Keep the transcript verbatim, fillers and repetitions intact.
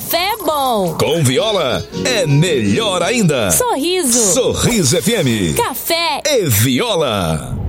café é bom. Com Viola é melhor ainda. Sorriso. Sorriso F M. Café e Viola.